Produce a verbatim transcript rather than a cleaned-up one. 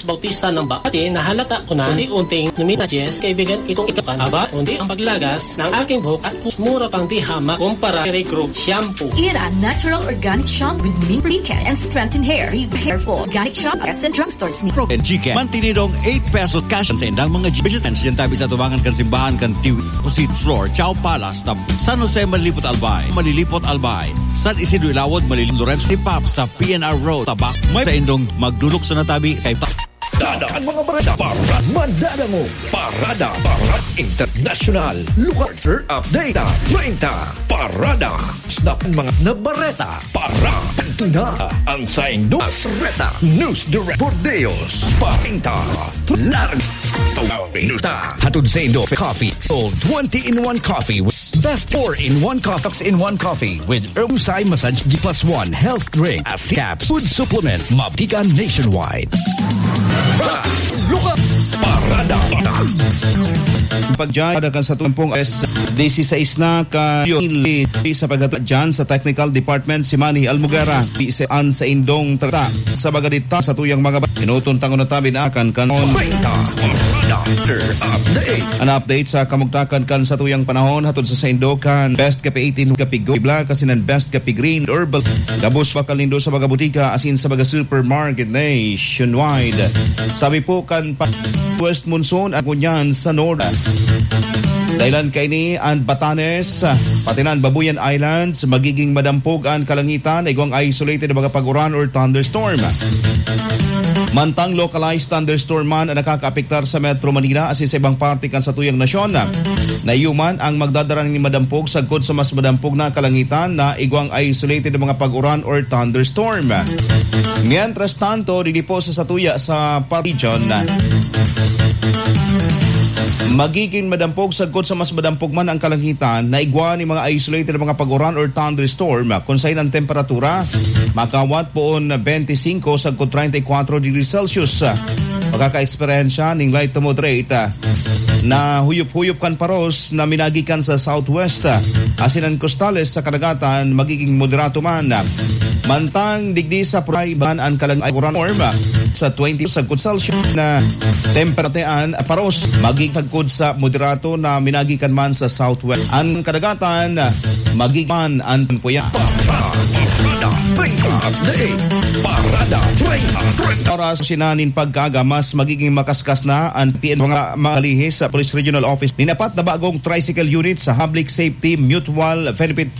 Luis Bautista ng Bakati na halata ko na unti-unting numinajes kaibigan itong ikapan. Aba, undi ang paglagas ng aking buhok at mura pang di hamak kumpara kay Group Shampoo. Ira Natural Organic Shampoo with mint weekend and strengthen hair. Hair for organic shampoo at drugstores ni Pro. And G K, mantinidong eight pesos cash sa indang mga business yan tabi sa tubangan kan simbahan kan tiwi kusit floor Chow Palace tab San Jose Malilipot Albay Malilipot Albay San Isidro Ilawod Malilipot Lorenzo Tipap sa P N R Road tabak may sa indong magdulok sa natabi kay Dadaan mga barada para mandada mo Parada Parada International Lugar Update thirty Parada Snap mga nabareta para Pantuna ang saing do Asreta News Direct Bordeos Parinta Larg So Nusta Hatod sa Indo Coffee Sold twenty in one coffee with best four in one coffee in one coffee with Herbicide Massage G plus one health drink as caps food supplement Maptika nationwide. Luka Parada Pagdyan pada kan sa tumpong es sixteen na ka yun sa pagdating dyan sa Technical Department si Manny Almugara di saan sa indong tata sa bagadita sa tuyang mga pinutuntang unatabi na akan kanon an update sa kamugtakan kan sa tuyang panahon hatod sa Saindo kan best kapi eighteen kapi gobla kasi nan best kapi green herbal gabos pakalindo sa mga butika asin sa mga supermarket nationwide sabi po kan pa West Monsoon at kunyan sa North Dahilan kay ni ang Batanes patinan Babuyan Islands magiging madampog ang kalangitan igwang isolated na mga pag-uran or thunderstorm. Mantang localized thunderstorm man ang nakakaapektar sa Metro Manila asin sa ibang parte kan sa tuyang nasyon. Nayuman ang magdadaran ni madampog sagkod sa mas madampog na kalangitan na igwang isolated na mga pag-uran or thunderstorm. Mientras tanto, dili po sa satuya sa region magiging madampog sagkod sa mas madampog man ang kalangitan na igwa ni mga isolated na mga pag-uran or thunderstorm kung saan ang temperatura makawat poon twenty-five sagkod thirty-four degrees Celsius. Magkaka-eksperyensya ning light to moderate na huyop-huyop kan paros na minagikan sa southwest asinan costales sa kadagatan magiging moderato man. Mantang digdi sa praiban ang kalangitan sa twenty sagkod Celsius na temperaturean paros magiging sagkod sa moderato na minagikan man sa southwest. Ang kadagatan magigikan ang puya. Oras sinanin pagkaga mas magiging makaskas na ang P N mga malihis sa Police Regional Office. Ninapat na bagong tricycle unit sa Public Safety Mutual Benefit